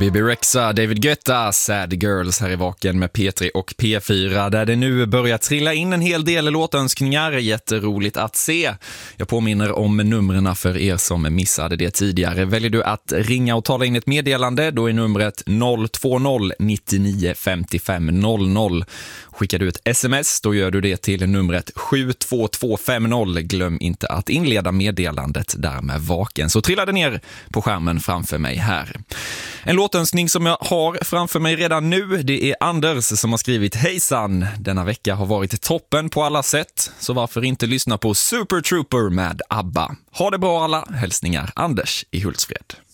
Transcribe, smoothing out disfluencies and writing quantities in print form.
Bibi Rexha, David Guetta, Sad Girls här i Vaken med P3 och P4 där det nu börjar trilla in en hel del låtönskningar. Jätteroligt att se. Jag påminner om numren för er som missade det tidigare. Väljer du att ringa och tala in ett meddelande, då är numret 020 99 55 00. Skickar du ett sms, då gör du det till numret 72250. Glöm inte att inleda meddelandet där med Vaken. Så trillar det ner på skärmen framför mig här. En låtönskning som jag har framför mig redan nu, det är Anders som har skrivit: Hejsan, denna vecka har varit toppen på alla sätt, så varför inte lyssna på Super Trooper med ABBA. Ha det bra alla, hälsningar Anders i Hultsfred.